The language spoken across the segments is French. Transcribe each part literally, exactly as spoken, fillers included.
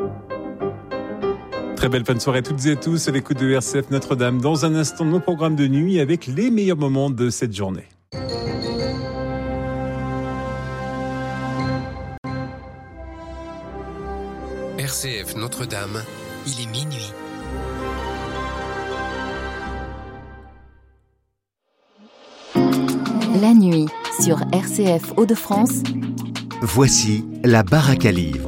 Très belle fin de soirée à toutes et à tous à l'écoute de R C F Notre-Dame. Dans un instant, nos programmes de nuit avec les meilleurs moments de cette journée. R C F Notre-Dame, il est minuit. La nuit sur R C F Hauts-de-France. Voici la baraque à livres.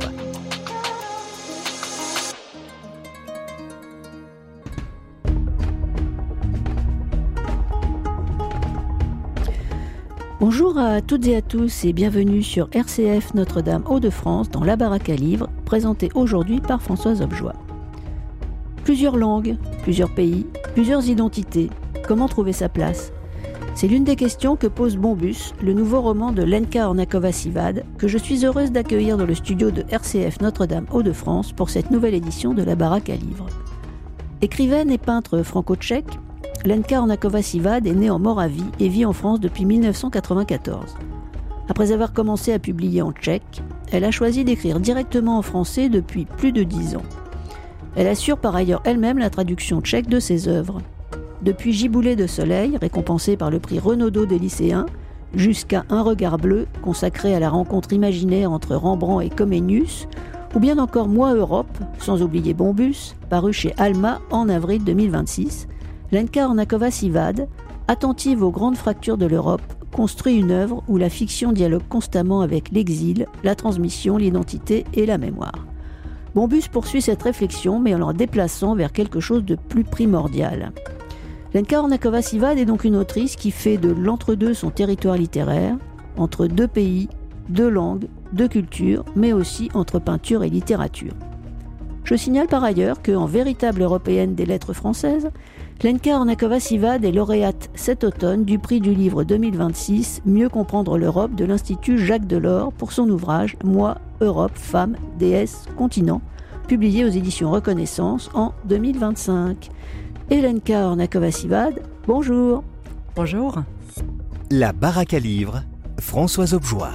Bonjour à toutes et à tous et bienvenue sur R C F Notre-Dame Hauts-de-France dans la baraque à livres, présentée aujourd'hui par Françoise Objoie. Plusieurs langues, plusieurs pays, plusieurs identités. Comment trouver sa place ? C'est l'une des questions que pose Bombus, le nouveau roman de Lenka Ornakova-Sivad, que je suis heureuse d'accueillir dans le studio de R C F Notre-Dame Hauts-de-France pour cette nouvelle édition de la baraque à livres. Écrivaine et peintre franco-tchèque, Lenka Ornakova-Sivad est née en Moravie et vit en France depuis dix-neuf cent quatre-vingt-quatorze. Après avoir commencé à publier en tchèque, elle a choisi d'écrire directement en français depuis plus de dix ans. Elle assure par ailleurs elle-même la traduction tchèque de ses œuvres. Depuis Giboulet de soleil, récompensé par le prix Renaudot des lycéens, jusqu'à Un regard bleu, consacré à la rencontre imaginaire entre Rembrandt et Comenius, ou bien encore Moi Europe, sans oublier Bombus, paru chez Alma en avril deux mille vingt-six, Lenka Ornakova-Sivad, attentive aux grandes fractures de l'Europe, construit une œuvre où la fiction dialogue constamment avec l'exil, la transmission, l'identité et la mémoire. Bombus poursuit cette réflexion, mais en la déplaçant vers quelque chose de plus primordial. Lenka Ornakova-Sivad est donc une autrice qui fait de l'entre-deux son territoire littéraire, entre deux pays, deux langues, deux cultures, mais aussi entre peinture et littérature. Je signale par ailleurs qu'en véritable européenne des lettres françaises, Lenka Ornakova-Sivad est lauréate cet automne du prix du livre deux mille vingt-six « Mieux comprendre l'Europe » de l'Institut Jacques Delors pour son ouvrage « Moi, Europe, Femmes, Déesses, Continents » publié aux éditions Reconnaissance en deux mille vingt-cinq. Et Lenka Ornakova-Sivad, bonjour. Bonjour. La baraque à livres, Françoise Objoie.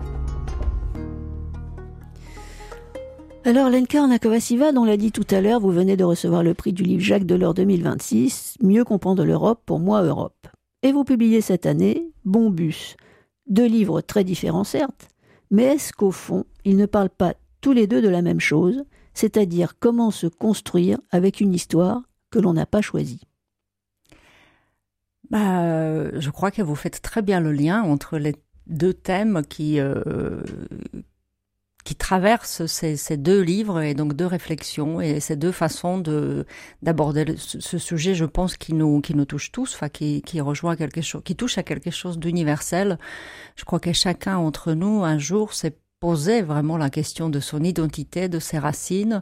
Alors Lenka Ornakova-Sivad, on l'a dit tout à l'heure, vous venez de recevoir le prix du livre Jacques Delors deux mille vingt-six, Mieux comprendre l'Europe pour Moi Europe. Et vous publiez cette année Bombus. Deux livres très différents certes, mais est-ce qu'au fond, ils ne parlent pas tous les deux de la même chose, c'est-à-dire comment se construire avec une histoire que l'on n'a pas choisie? Bah, euh, je crois que vous faites très bien le lien entre les deux thèmes qui, euh, qui traversent ces, ces deux livres et donc deux réflexions et ces deux façons de, d'aborder le, ce, ce sujet, je pense, qui nous, qui nous touche tous, enfin, qui, qui rejoint quelque chose, qui touche à quelque chose d'universel. Je crois que chacun d'entre nous, un jour, s'est posé vraiment la question de son identité, de ses racines,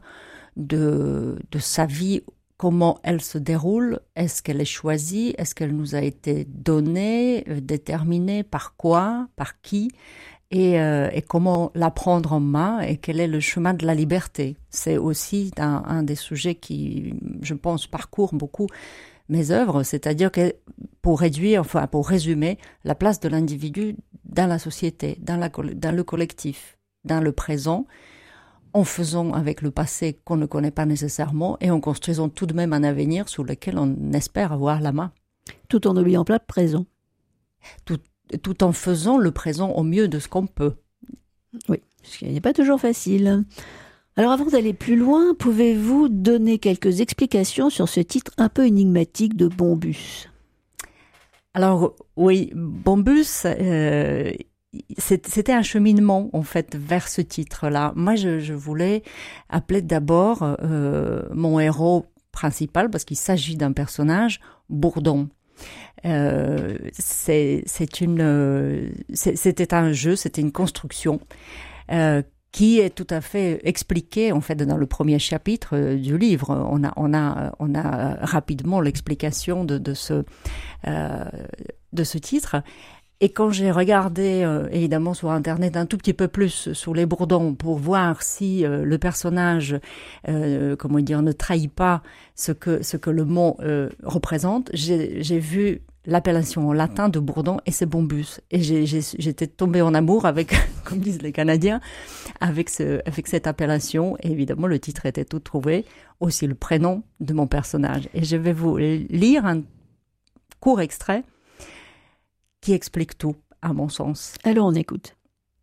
de, de sa vie. Comment elle se déroule? Est-ce qu'elle est choisie? Est-ce qu'elle nous a été donnée, euh, déterminée? Par quoi? Par qui? Et, euh, et comment la prendre en main? Et quel est le chemin de la liberté? C'est aussi un, un des sujets qui, je pense, parcourt beaucoup mes œuvres. C'est-à-dire que pour réduire, enfin pour résumer, la place de l'individu dans la société, dans, la, dans le collectif, dans le présent, en faisant avec le passé qu'on ne connaît pas nécessairement et en construisant tout de même un avenir sur lequel on espère avoir la main. Tout en n'oubliant pas le présent. Tout, tout en faisant le présent au mieux de ce qu'on peut. Oui, ce qui n'est pas toujours facile. Alors avant d'aller plus loin, pouvez-vous donner quelques explications sur ce titre un peu énigmatique de Bombus? Alors oui, Bombus... Euh, C'était un cheminement, en fait, vers ce titre-là. Moi, je, je voulais appeler d'abord euh, mon héros principal, parce qu'il s'agit d'un personnage, Bourdon. Euh, c'est, c'est une, euh, c'est, c'était un jeu, c'était une construction euh, qui est tout à fait expliquée, en fait, dans le premier chapitre euh, du livre. On a, on a, on a rapidement l'explication de, de ce, euh, de ce titre. Et quand j'ai regardé, euh, évidemment, sur Internet un tout petit peu plus sur les Bourdons pour voir si euh, le personnage, euh, comment dire, ne trahit pas ce que ce que le mot euh, représente, j'ai, j'ai vu l'appellation en latin de bourdon, et c'est bombus. Et j'ai, j'ai, j'étais tombée en amour avec, comme disent les Canadiens, avec, ce, avec cette appellation. Et évidemment, le titre était tout trouvé, aussi le prénom de mon personnage. Et je vais vous lire un court extrait qui explique tout, à mon sens. Alors, on écoute.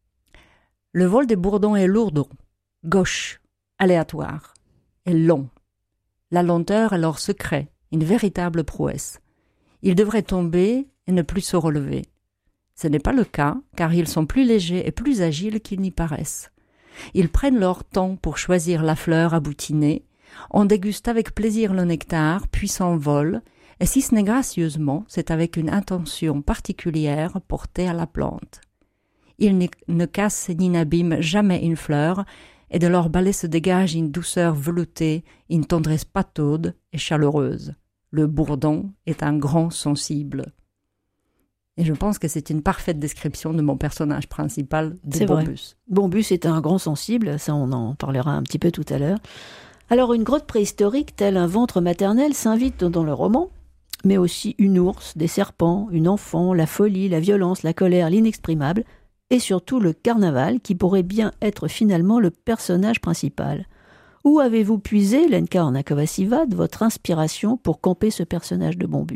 Le vol des bourdons est lourd, gauche, aléatoire et long. La lenteur est leur secret, une véritable prouesse. Ils devraient tomber et ne plus se relever. Ce n'est pas le cas, car ils sont plus légers et plus agiles qu'ils n'y paraissent. Ils prennent leur temps pour choisir la fleur à boutiner, on déguste avec plaisir le nectar, puis s'envolent, et si ce n'est gracieusement, c'est avec une intention particulière portée à la plante. Ils ne cassent ni n'abîment jamais une fleur, et de leur balai se dégage une douceur veloutée, une tendresse pataude et chaleureuse. Le bourdon est un grand sensible. Et je pense que c'est une parfaite description de mon personnage principal, de c'est Bombus. Vrai. Bombus est un grand sensible, ça on en parlera un petit peu tout à l'heure. Alors une grotte préhistorique, tel un ventre maternel, s'invite dans le roman, mais aussi une ours, des serpents, une enfant, la folie, la violence, la colère, l'inexprimable, et surtout le carnaval, qui pourrait bien être finalement le personnage principal. Où avez-vous puisé, Lenka Ornakova-Sivad, votre inspiration pour camper ce personnage de Bombus ?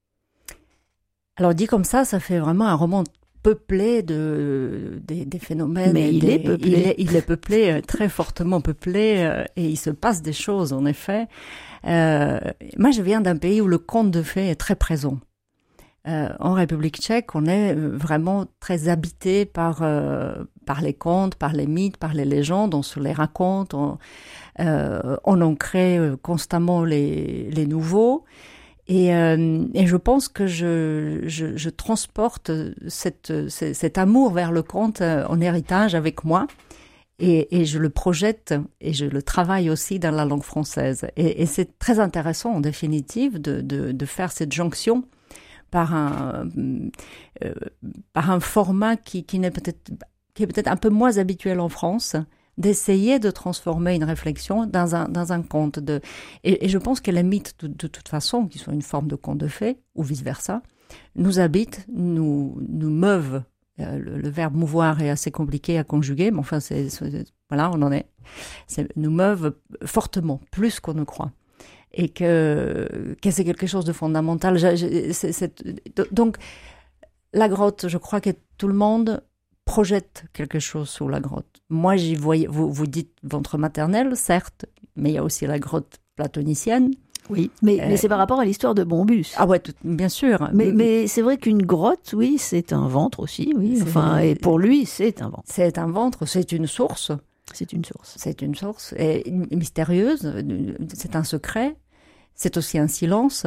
Alors dit comme ça, ça fait vraiment un roman peuplé de, des, des phénomènes. Mais il des, est peuplé. Il est, il est peuplé, très fortement peuplé, et il se passe des choses, en effet. Euh, moi, je viens d'un pays où le conte de fées est très présent. Euh, en République tchèque, on est vraiment très habité par, euh, par les contes, par les mythes, par les légendes. On se les raconte, on, euh, on en crée constamment les, les nouveaux. Et, euh, et je pense que je, je, je transporte cette, cette, cet amour vers le conte en héritage avec moi. Et, et je le projette et je le travaille aussi dans la langue française. Et, et c'est très intéressant, en définitive, de, de, de faire cette jonction par un, euh, par un format qui, qui, n'est peut-être, qui est peut-être un peu moins habituel en France, d'essayer de transformer une réflexion dans un, dans un conte. De, et, et je pense que les mythes, de, de toute façon, qui sont une forme de conte de fées, ou vice-versa, nous habitent, nous, nous meuvent. Euh, le, le verbe mouvoir est assez compliqué à conjuguer, mais enfin, c'est, c'est, voilà, on en est. C'est, nous meuvent fortement, plus qu'on ne croit. Et que, que c'est quelque chose de fondamental. Je, je, c'est, c'est, donc, la grotte, je crois que tout le monde projette quelque chose sur la grotte. Moi, j'y voyais, vous, vous dites ventre maternel, certes, mais il y a aussi la grotte platonicienne. Oui, mais, euh, mais c'est par rapport à l'histoire de Bombus. Ah ouais, tout, bien sûr. Mais, mais c'est vrai qu'une grotte, oui, c'est un ventre aussi, oui. C'est Enfin, vrai. Et pour lui, c'est un ventre. C'est un ventre, c'est une source. C'est une source. C'est une source et mystérieuse, c'est un secret, c'est aussi un silence,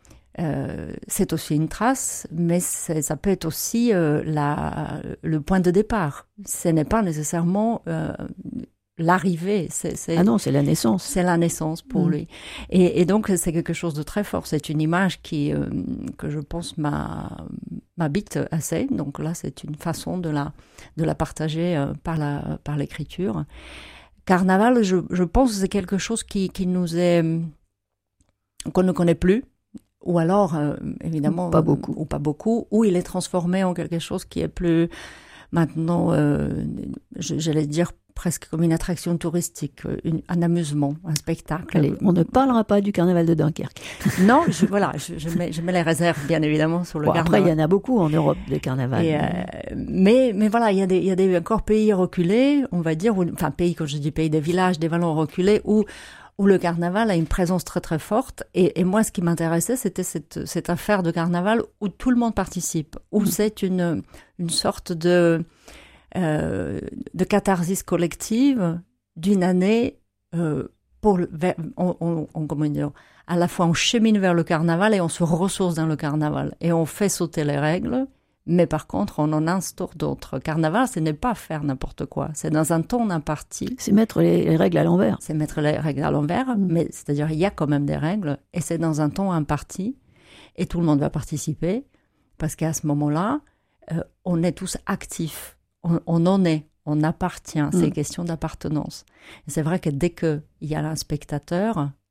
euh, c'est aussi une trace, mais ça peut être aussi euh, la, le point de départ. Ce n'est pas nécessairement euh, l'arrivée. C'est, c'est, ah non, c'est la naissance. C'est la naissance pour mmh. lui. Et, et donc, c'est quelque chose de très fort. C'est une image qui, euh, que je pense m'a, m'habite assez. Donc là, c'est une façon de la, de la partager euh, par, la, par l'écriture. Carnaval, je, je pense que c'est quelque chose qui, qui nous est... qu'on ne connaît plus. Ou alors, euh, évidemment... Pas beaucoup. Ou pas beaucoup. Ou il est transformé en quelque chose qui est plus... Maintenant, euh, j'allais dire presque comme une attraction touristique, une, un amusement, un spectacle. Allez, on ne parlera pas du carnaval de Dunkerque. Non, je, voilà, je, je, mets, je mets les réserves, bien évidemment, sur le bon, carnaval. Après, il y en a beaucoup en Europe, des carnavals. Et, euh, mais, mais voilà, il y a des, il y a des encore pays reculés, on va dire, où, enfin pays, quand je dis pays, des villages, des vallons reculés, où où le carnaval a une présence très très forte. Et, et moi, ce qui m'intéressait, c'était cette, cette affaire de carnaval où tout le monde participe, où mmh. c'est une, une sorte de, euh, de catharsis collective d'une année euh, pour, vers, on, on, on, comment dire, à la fois on chemine vers le carnaval et on se ressource dans le carnaval. Et on fait sauter les règles. Mais par contre, on en instaure d'autres. Carnaval, ce n'est pas faire n'importe quoi. C'est dans un ton imparti. C'est mettre les, les règles à l'envers. C'est mettre les règles à l'envers, mmh. mais c'est-à-dire il y a quand même des règles, et c'est dans un ton imparti, et tout le monde va participer, parce qu'à ce moment-là, euh, on est tous actifs. On, on en est, on appartient. Mmh. C'est une question d'appartenance. Et c'est vrai que dès qu'il y a un spectateur,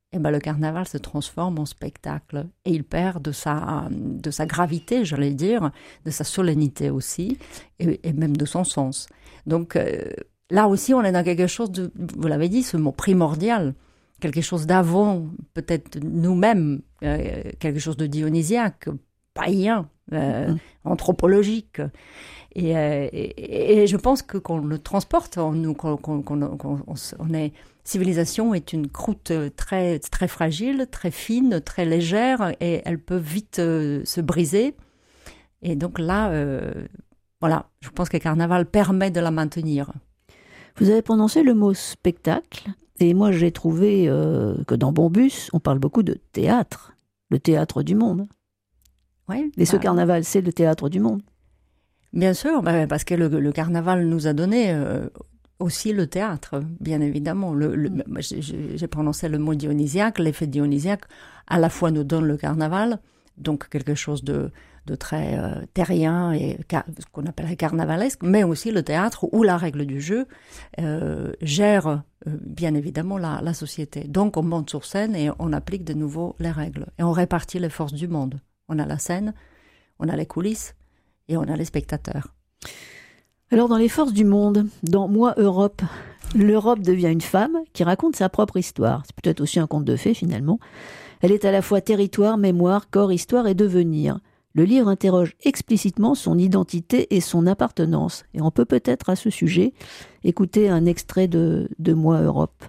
eh ben, le carnaval se transforme en spectacle et il perd de sa, de sa gravité, j'allais dire, de sa solennité aussi, et, et même de son sens. Donc euh, là aussi, on est dans quelque chose de, vous l'avez dit, ce mot primordial, quelque chose d'avant, peut-être nous-mêmes, euh, quelque chose de dionysiaque, païen, euh, mmh. anthropologique. Et, euh, et, et je pense que qu'on le transporte en nous, qu'on, qu'on, qu'on, qu'on on est... Civilisation est une croûte très, très fragile, très fine, très légère, et elle peut vite euh, se briser. Et donc là, euh, voilà, je pense que le carnaval permet de la maintenir. Vous avez prononcé le mot spectacle, et moi j'ai trouvé euh, que dans Bombus, on parle beaucoup de théâtre, le théâtre du monde. Oui. Et ce bah, carnaval, c'est le théâtre du monde. Bien sûr, bah, parce que le, le carnaval nous a donné... Euh, aussi le théâtre, bien évidemment. Le, le, mmh. j'ai, j'ai prononcé le mot dionysiaque. L'effet dionysiaque, à la fois nous donne le carnaval, donc quelque chose de, de très euh, terrien et car, ce qu'on appelle carnavalesque, mais aussi le théâtre où la règle du jeu euh, gère euh, bien évidemment la, la société. Donc on monte sur scène et on applique de nouveau les règles. Et on répartit les forces du monde. On a la scène, on a les coulisses et on a les spectateurs. Alors dans les forces du monde, dans Moi Europe, l'Europe devient une femme qui raconte sa propre histoire. C'est peut-être aussi un conte de fées finalement. Elle est à la fois territoire, mémoire, corps, histoire et devenir. Le livre interroge explicitement son identité et son appartenance. Et on peut peut-être à ce sujet écouter un extrait de, de Moi Europe.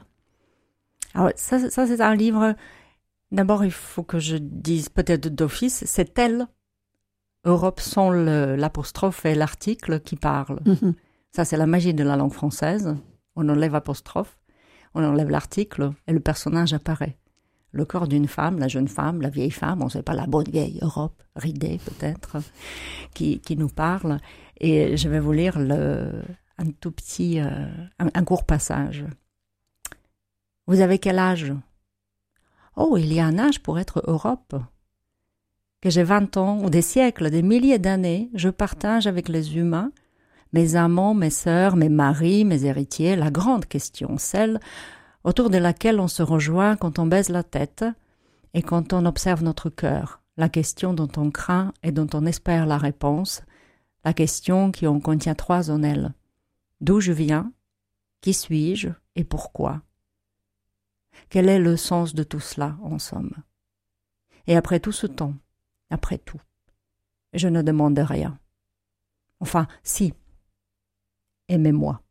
Alors ça, ça c'est un livre, d'abord il faut que je dise peut-être d'office, c'est elle. Europe sans le, l'apostrophe et l'article qui parlent. Mmh. Ça, c'est la magie de la langue française. On enlève l'apostrophe, on enlève l'article et le personnage apparaît. Le corps d'une femme, la jeune femme, la vieille femme, on ne sait pas, la bonne vieille Europe, ridée peut-être, qui, qui nous parle. Et je vais vous lire le, un tout petit, euh, un, un court passage. Vous avez quel âge ? Oh, il y a un âge pour être Europe. Que j'ai vingt ans ou des siècles, des milliers d'années, je partage avec les humains, mes amants, mes sœurs, mes maris, mes héritiers, la grande question, celle autour de laquelle on se rejoint quand on baisse la tête et quand on observe notre cœur, la question dont on craint et dont on espère la réponse, la question qui en contient trois en elle. D'où je viens ? Qui suis-je et pourquoi ? Quel est le sens de tout cela, en somme ? Et après tout ce temps, après tout, je ne demande rien. Enfin, si, aimez-moi.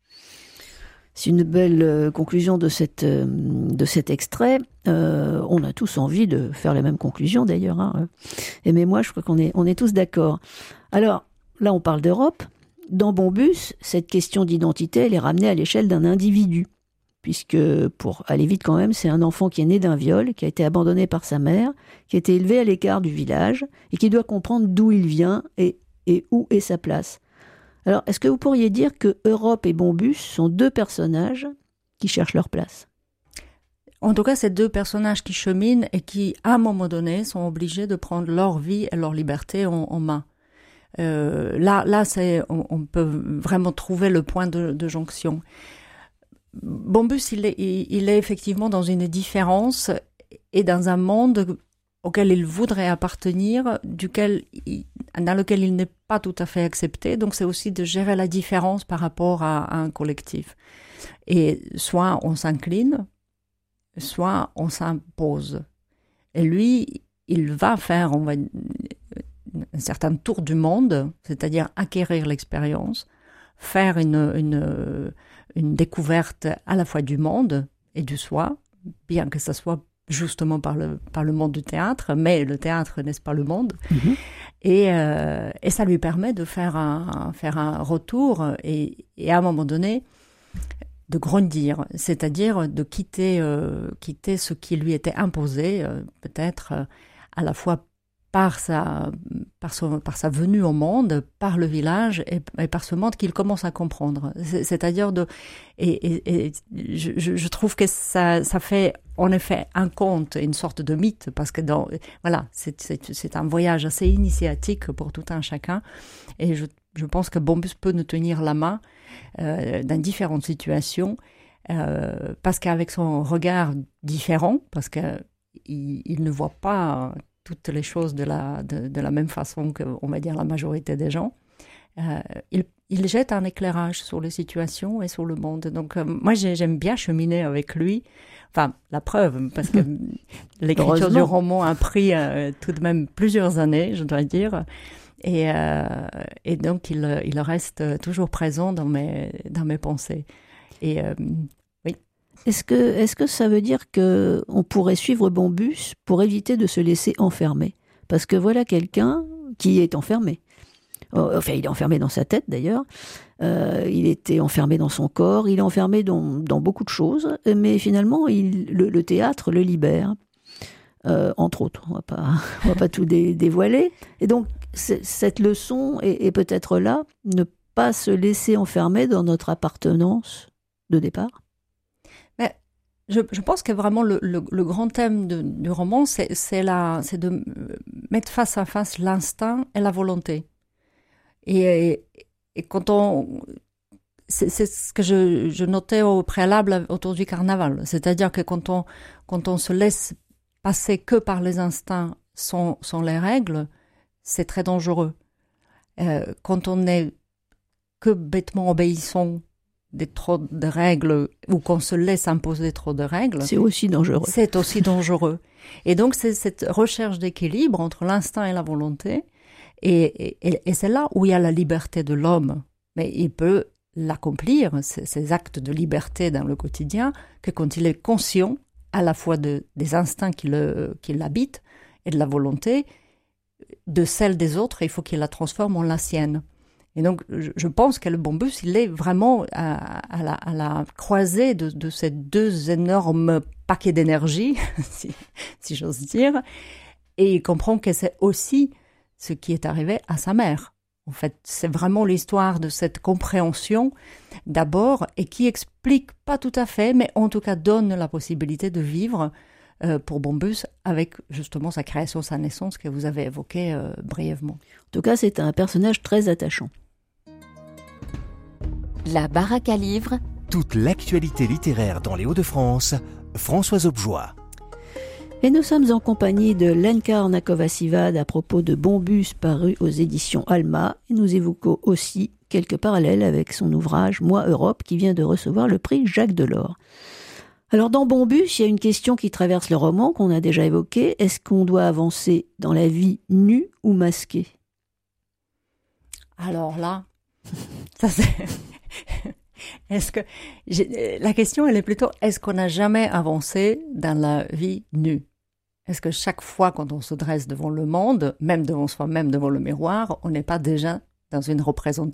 C'est une belle euh, conclusion de, cette, euh, de cet extrait. Euh, on a tous envie de faire la même conclusion d'ailleurs. Hein. Aimez-moi, je crois qu'on est, on est tous d'accord. Alors, là on parle d'Europe. Dans Bombus, cette question d'identité, elle est ramenée à l'échelle d'un individu. Puisque, pour aller vite quand même, c'est un enfant qui est né d'un viol, qui a été abandonné par sa mère, qui a été élevé à l'écart du village, et qui doit comprendre d'où il vient et, et où est sa place. Alors, est-ce que vous pourriez dire que Europe et Bombus sont deux personnages qui cherchent leur place ? En tout cas, c'est deux personnages qui cheminent et qui, à un moment donné, sont obligés de prendre leur vie et leur liberté en, en main. Euh, là, là c'est, on, on peut vraiment trouver le point de, de jonction. Bombus, il est, il est effectivement dans une différence et dans un monde auquel il voudrait appartenir, duquel il, dans lequel il n'est pas tout à fait accepté. Donc c'est aussi de gérer la différence par rapport à, à un collectif. Et soit on s'incline, soit on s'impose. Et lui, il va faire on va, un certain tour du monde, c'est-à-dire acquérir l'expérience, faire une... une une découverte à la fois du monde et du soi, bien que ça soit justement par le, par le monde du théâtre, mais le théâtre n'est pas le monde. Mmh. Et, euh, et ça lui permet de faire un, faire un retour et, et à un moment donné, de grandir, c'est-à-dire de quitter, euh, quitter ce qui lui était imposé, euh, peut-être euh, à la fois par sa, par, son, par sa venue au monde, par le village et, et par ce monde qu'il commence à comprendre. C'est, c'est-à-dire de... Et, et, et je, je trouve que ça, ça fait en effet un conte, une sorte de mythe, parce que dans, voilà, c'est, c'est, c'est un voyage assez initiatique pour tout un chacun. Et je, je pense que Bombus peut nous tenir la main euh, dans différentes situations euh, parce qu'avec son regard différent, parce qu'il il ne voit pas toutes les choses de la, de, de la même façon que, on va dire, la majorité des gens, euh, il, il jette un éclairage sur les situations et sur le monde. Donc, euh, moi, j'aime bien cheminer avec lui. Enfin, la preuve, parce que l'écriture du roman a pris euh, tout de même plusieurs années, je dois dire. Et, euh, et donc, il, il reste toujours présent dans mes, dans mes pensées. Et euh, oui. Est-ce que, est-ce que ça veut dire qu'on pourrait suivre Bombus pour éviter de se laisser enfermer ? Parce que voilà quelqu'un qui est enfermé. Enfin, il est enfermé dans sa tête, d'ailleurs. Euh, il était enfermé dans son corps. Il est enfermé dans, dans beaucoup de choses. Mais finalement, il, le, le théâtre le libère. Euh, entre autres, on ne va pas tout dé, dévoiler. Et donc, cette leçon est, est peut-être là, ne pas se laisser enfermer dans notre appartenance de départ. Mais je, je pense que vraiment le, le, le grand thème de, du roman, c'est, c'est, la, c'est de mettre face à face l'instinct et la volonté. Et, et, et quand on... C'est, c'est ce que je, je notais au préalable autour du carnaval. C'est-à-dire que quand on, quand on se laisse passer que par les instincts sans, sans les règles, c'est très dangereux. Euh, quand on n'est que bêtement obéissant des trop de règles ou qu'on se laisse imposer trop de règles, c'est aussi dangereux. C'est aussi dangereux. Et donc, c'est cette recherche d'équilibre entre l'instinct et la volonté. Et, et, et c'est là où il y a la liberté de l'homme. Mais il peut l'accomplir, ces, ces actes de liberté dans le quotidien, que quand il est conscient à la fois de, des instincts qui, le, qui l'habitent et de la volonté, de celle des autres, il faut qu'il la transforme en la sienne. Et donc, je, je pense que le Bombus, il est vraiment à, à, la, à la croisée de, de ces deux énormes paquets d'énergie, si, si j'ose dire, et il comprend que c'est aussi ce qui est arrivé à sa mère. En fait, c'est vraiment l'histoire de cette compréhension d'abord et qui explique pas tout à fait, mais en tout cas donne la possibilité de vivre euh, pour Bombus avec justement sa création, sa naissance que vous avez évoquée euh, brièvement. En tout cas, c'est un personnage très attachant. La baraque à livres. Toute l'actualité littéraire dans les Hauts-de-France, Françoise Objoie. Et nous sommes en compagnie de Lenka Ornakova-Sivad à propos de Bombus paru aux éditions Alma. Et nous évoquons aussi quelques parallèles avec son ouvrage Moi Europe qui vient de recevoir le prix Jacques Delors. Alors dans Bombus, il y a une question qui traverse le roman qu'on a déjà évoquée. Est-ce qu'on doit avancer dans la vie nue ou masquée ? Alors là, ça c'est... Est-ce que j'ai... la question elle est plutôt est-ce qu'on n'a jamais avancé dans la vie nue ? Est-ce que chaque fois quand on se dresse devant le monde, même devant soi-même, devant le miroir, on n'est pas déjà dans une représentation ?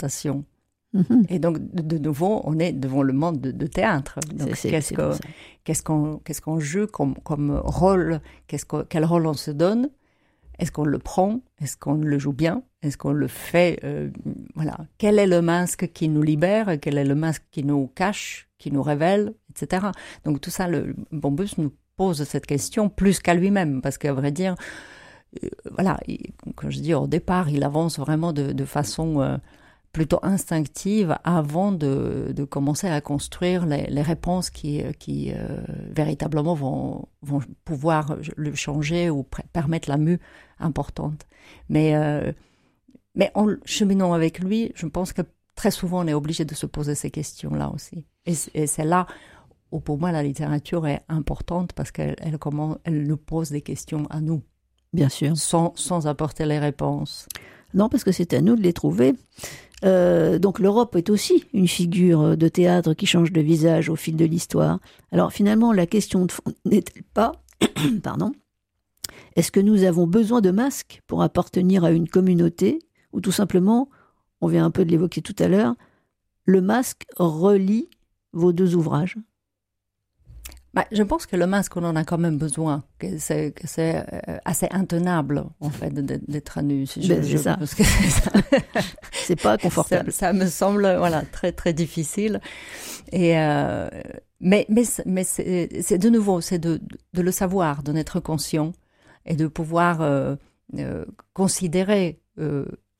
Mm-hmm. Et donc de, de nouveau, on est devant le monde de, de théâtre. Donc c'est, c'est, qu'est-ce, c'est que, qu'est-ce qu'on qu'est-ce qu'on joue comme comme rôle ? Qu'est-ce que, quel rôle on se donne ? Est-ce qu'on le prend ? Est-ce qu'on le joue bien ? Est-ce qu'on le fait euh, voilà. Quel est le masque qui nous libère ? Quel est le masque qui nous cache, qui nous révèle, et cetera. Donc tout ça, le Bombus nous pose cette question plus qu'à lui-même, parce qu'à vrai dire, euh, voilà, il, comme je dis au départ, il avance vraiment de, de façon euh, plutôt instinctive avant de, de commencer à construire les, les réponses qui, qui euh, véritablement vont, vont pouvoir le changer ou pr- permettre la mue importante. Mais, euh, mais en cheminant avec lui, je pense que très souvent on est obligé de se poser ces questions-là aussi. Et, et c'est là où pour moi la littérature est importante parce qu'elle elle, comment, elle nous pose des questions à nous. Bien sûr. Sans, sans apporter les réponses. Non, parce que c'est à nous de les trouver. Euh, donc l'Europe est aussi une figure de théâtre qui change de visage au fil de l'histoire. Alors finalement, la question de fond n'est-elle pas, pardon, est-ce que nous avons besoin de masques pour appartenir à une communauté ou tout simplement, on vient un peu de l'évoquer tout à l'heure, le masque relie vos deux ouvrages ? Bah, je pense que le masque, on en a quand même besoin, que c'est, que c'est assez intenable, en fait, d'être nu. Si ben, je, c'est je, ça. Parce que c'est, ça. C'est pas confortable. Ça, ça me semble, voilà, très, très difficile. Et, euh, mais, mais, mais c'est, c'est de nouveau, c'est de, de le savoir, d'en être conscient et de pouvoir euh, euh, considérer euh,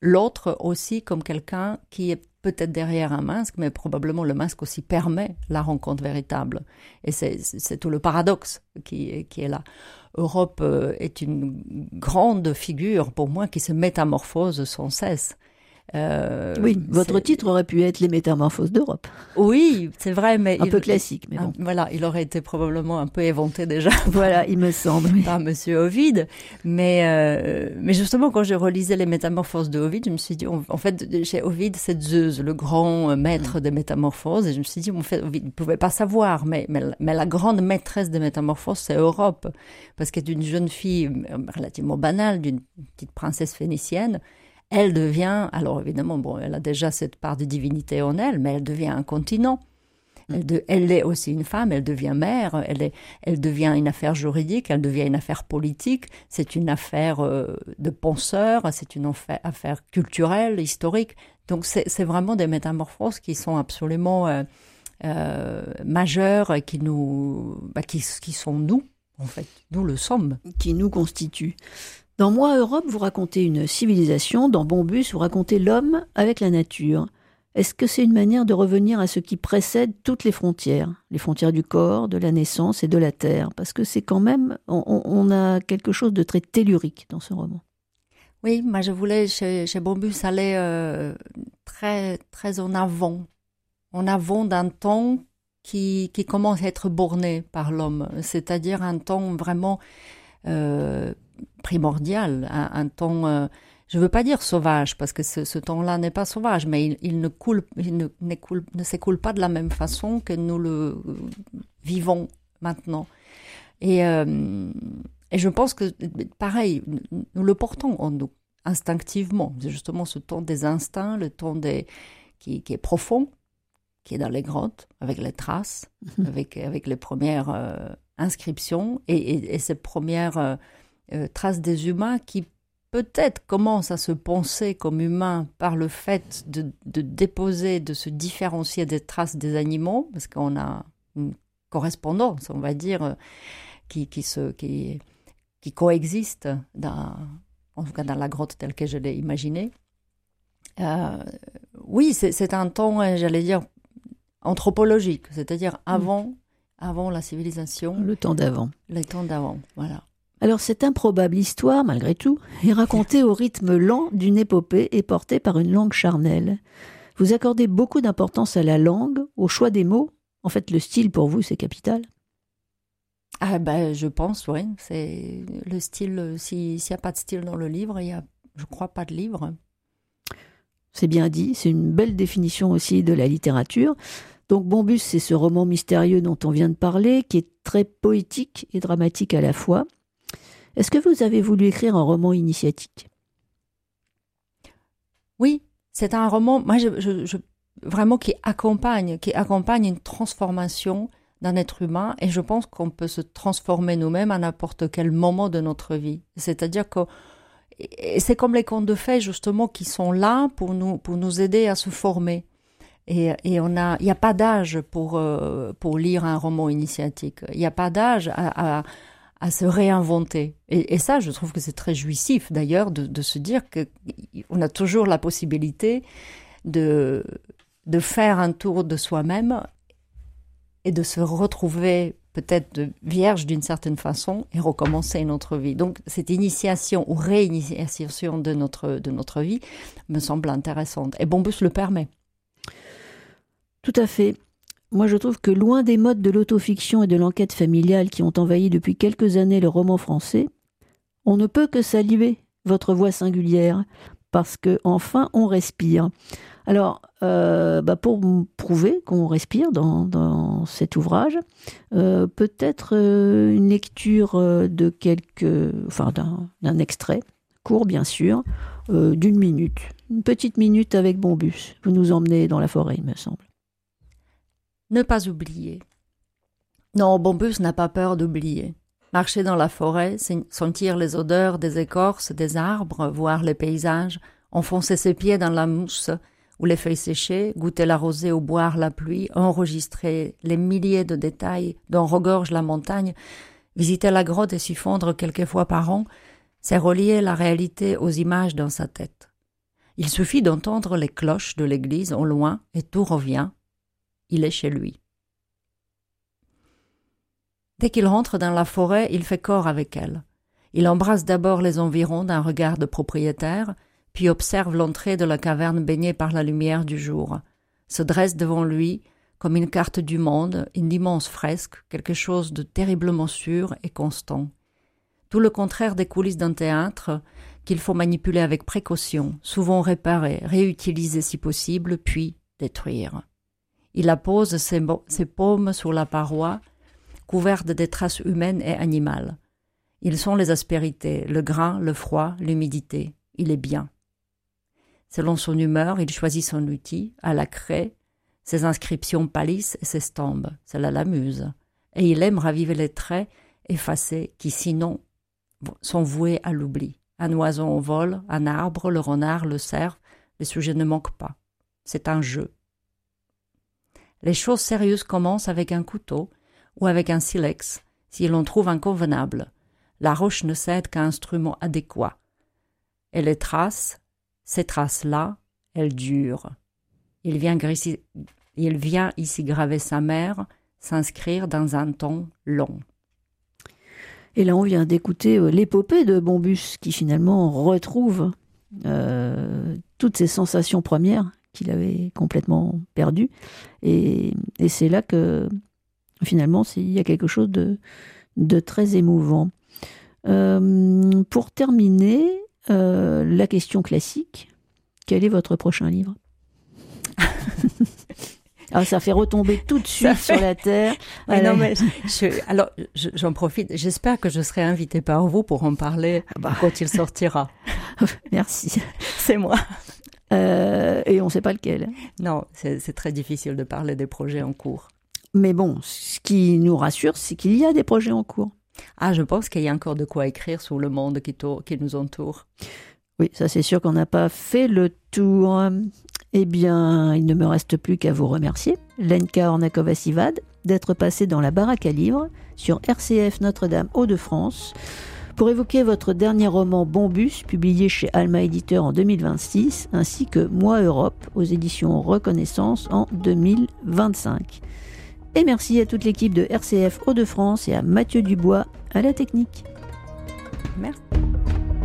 l'autre aussi comme quelqu'un qui est peut-être derrière un masque, mais probablement le masque aussi permet la rencontre véritable. Et c'est, c'est tout le paradoxe qui, qui est là. Europe est une grande figure pour moi qui se métamorphose sans cesse. Euh, oui, votre c'est... titre aurait pu être Les Métamorphoses d'Europe. Oui, c'est vrai, mais... Un il, peu classique, mais bon. Un, voilà, il aurait été probablement un peu éventé déjà. Voilà, il me semble. Oui. Par Monsieur Ovide. Mais, euh, mais justement, quand je relisais Les Métamorphoses de Ovide, je me suis dit, on, en fait, chez Ovide, c'est Zeus, le grand maître mmh. des métamorphoses. Et je me suis dit, en fait, Ovide ne pouvait pas savoir, mais, mais, mais la grande maîtresse des métamorphoses, c'est Europe. Parce qu'elle est une jeune fille relativement banale, d'une petite princesse phénicienne. Elle devient, alors évidemment, bon, elle a déjà cette part de divinité en elle, mais elle devient un continent. Elle, de, elle est aussi une femme, elle devient mère, elle, est, elle devient une affaire juridique, elle devient une affaire politique, c'est une affaire euh, de penseurs, c'est une affaire, affaire culturelle, historique. Donc c'est, c'est vraiment des métamorphoses qui sont absolument euh, euh, majeures et qui, nous, bah, qui, qui sont nous, en fait. Nous le sommes. Qui nous constituent. Dans Moi, Europe, vous racontez une civilisation. Dans Bombus, vous racontez l'homme avec la nature. Est-ce que c'est une manière de revenir à ce qui précède toutes les frontières, les frontières du corps, de la naissance et de la terre? Parce que c'est quand même, on, on a quelque chose de très tellurique dans ce roman. Oui, moi je voulais chez, chez Bombus aller euh, très, très en avant, en avant d'un temps qui, qui commence à être borné par l'homme, c'est-à-dire un temps vraiment... Euh, primordial, un, un temps, euh, je ne veux pas dire sauvage, parce que ce, ce temps-là n'est pas sauvage, mais il, il, ne, coule, il ne, ne, coule, ne s'écoule pas de la même façon que nous le euh, vivons maintenant. Et, euh, et je pense que, pareil, nous le portons en nous, instinctivement. C'est justement ce temps des instincts, le temps des, qui, qui est profond, qui est dans les grottes, avec les traces, mmh. avec, avec les premières euh, inscriptions et, et, et ces premières... Euh, Euh, traces des humains qui peut-être commencent à se penser comme humains par le fait de, de déposer, de se différencier des traces des animaux, parce qu'on a une correspondance, on va dire, euh, qui, qui, se, qui, qui coexiste, dans, en tout cas dans la grotte telle que je l'ai imaginée. Euh, oui, c'est, c'est un temps, j'allais dire, anthropologique, c'est-à-dire avant, mmh. avant la civilisation. Le temps d'avant. Le temps d'avant, voilà. Alors, cette improbable histoire, malgré tout, est racontée au rythme lent d'une épopée et portée par une langue charnelle. Vous accordez beaucoup d'importance à la langue, au choix des mots. En fait, le style, pour vous, c'est capital. Ah ben, je pense, oui. C'est le style. Si, s'il n'y a pas de style dans le livre, il y a, je crois, pas de livre. C'est bien dit. C'est une belle définition aussi de la littérature. Donc, Bombus, c'est ce roman mystérieux dont on vient de parler, qui est très poétique et dramatique à la fois. Est-ce que vous avez voulu écrire un roman initiatique ? Oui, c'est un roman, moi, je, je, je, vraiment qui accompagne, qui accompagne une transformation d'un être humain, et je pense qu'on peut se transformer nous-mêmes à n'importe quel moment de notre vie. C'est-à-dire que et c'est comme les contes de fées, justement, qui sont là pour nous, pour nous aider à se former. Et, et on a, il n'y a pas d'âge pour, euh, pour lire un roman initiatique. Il n'y a pas d'âge à... à à se réinventer. Et, et ça, je trouve que c'est très jouissif, d'ailleurs, de, de se dire qu'on a toujours la possibilité de, de faire un tour de soi-même et de se retrouver peut-être vierge d'une certaine façon et recommencer notre vie. Donc, cette initiation ou réinitiation de notre, de notre vie me semble intéressante. Et Bombus le permet. Tout à fait. Moi, je trouve que loin des modes de l'autofiction et de l'enquête familiale qui ont envahi depuis quelques années le roman français, on ne peut que saluer votre voix singulière, parce que enfin on respire. Alors, euh, bah pour prouver qu'on respire dans, dans cet ouvrage, euh, peut-être euh, une lecture de quelques, enfin d'un, d'un extrait, court bien sûr, euh, d'une minute, une petite minute avec Bombus. Vous nous emmenez dans la forêt, il me semble. Ne pas oublier. Non, Bombus n'a pas peur d'oublier. Marcher dans la forêt, sentir les odeurs des écorces, des arbres, voir les paysages, enfoncer ses pieds dans la mousse ou les feuilles séchées, goûter la rosée ou boire la pluie, enregistrer les milliers de détails dont regorge la montagne, visiter la grotte et s'y fondre quelques fois par an, c'est relier la réalité aux images dans sa tête. Il suffit d'entendre les cloches de l'église au loin et tout revient. Il est chez lui. Dès qu'il rentre dans la forêt, il fait corps avec elle. Il embrasse d'abord les environs d'un regard de propriétaire, puis observe l'entrée de la caverne baignée par la lumière du jour. Se dresse devant lui, comme une carte du monde, une immense fresque, quelque chose de terriblement sûr et constant. Tout le contraire des coulisses d'un théâtre, qu'il faut manipuler avec précaution, souvent réparer, réutiliser si possible, puis détruire. Il appose ses, bo- ses paumes sur la paroi, couvertes des traces humaines et animales. Ils sont les aspérités, le grain, le froid, l'humidité. Il est bien. Selon son humeur, il choisit son outil, à la craie. Ses inscriptions pâlissent et s'estompent. Cela l'amuse. Et il aime raviver les traits effacés qui, sinon, sont voués à l'oubli. Un oiseau en vol, un arbre, le renard, le cerf, les sujets ne manquent pas. C'est un jeu. Les choses sérieuses commencent avec un couteau ou avec un silex, si l'on trouve inconvenable. La roche ne cède qu'à un instrument adéquat. Et les traces, ces traces-là, elles durent. Il vient, grissi... Il vient ici graver sa mère, s'inscrire dans un temps long. Et là, on vient d'écouter euh, l'épopée de Bombus, qui finalement retrouve euh, toutes ses sensations premières qu'il avait complètement perdues. Et, et c'est là que, finalement, c'est, il y a quelque chose de, de très émouvant. Euh, pour terminer, euh, la question classique, quel est votre prochain livre ? Ah, ça fait retomber tout de suite fait... sur la terre. Mais non, mais je, alors, je, j'en profite. J'espère que je serai invitée par vous pour en parler bah. quand il sortira. Merci. C'est moi. Euh, et on ne sait pas lequel. Non, c'est, c'est très difficile de parler des projets en cours. Mais bon, ce qui nous rassure, c'est qu'il y a des projets en cours. Ah, je pense qu'il y a encore de quoi écrire sur le monde qui, tour, qui nous entoure. Oui, ça c'est sûr qu'on n'a pas fait le tour. Eh bien, il ne me reste plus qu'à vous remercier, Lenka Ornakova-Sivad, d'être passée dans la baraque à livres sur R C F Notre-Dame Hauts-de-France pour évoquer votre dernier roman Bombus, publié chez Alma Éditeur en deux mille vingt-six, ainsi que Moi Europe aux éditions Reconnaissance en deux mille vingt-cinq. Et merci à toute l'équipe de R C F Hauts-de-France et à Mathieu Dubois à la technique. Merci.